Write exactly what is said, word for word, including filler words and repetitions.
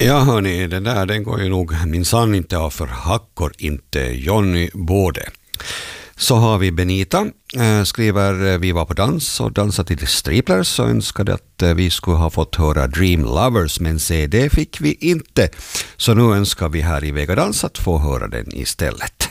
Ja hörni, den där den går ju nog minsann inte av för hackor, inte Johnny Bode. Så har vi Benita, eh, skriver vi var på dans och dansade till Striplers och önskade att eh, vi skulle ha fått höra Dream Lovers, men se det fick vi inte. Så nu önskar vi här i Vegadans att få höra den istället.